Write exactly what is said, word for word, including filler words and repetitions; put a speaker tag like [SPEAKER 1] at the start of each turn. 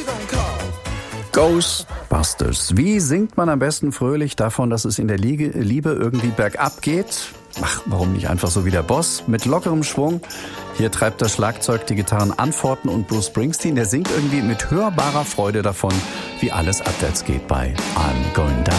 [SPEAKER 1] Ghostbusters. Wie singt man am besten fröhlich davon, dass es in der Liebe irgendwie bergab geht? Ach, warum nicht einfach so wie der Boss? Mit lockerem Schwung. Hier treibt das Schlagzeug die Gitarren Antworten und Bruce Springsteen, der singt irgendwie mit hörbarer Freude davon, wie alles abwärts geht bei I'm Going Down.